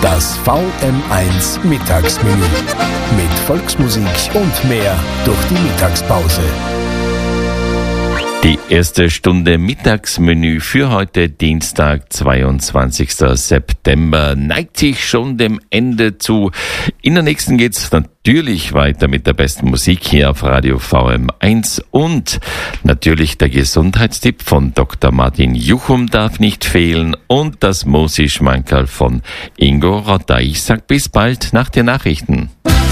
Das VM1 Mittagsmenü. Mit Volksmusik und mehr durch die Mittagspause. Die erste Stunde Mittagsmenü für heute Dienstag, 22. September, neigt sich schon dem Ende zu. In der nächsten geht's natürlich weiter mit der besten Musik hier auf Radio VM1 und natürlich der Gesundheitstipp von Dr. Martin Juchum darf nicht fehlen und das Musi-Schmankerl von Ingo Rotter. Ich sag bis bald nach den Nachrichten.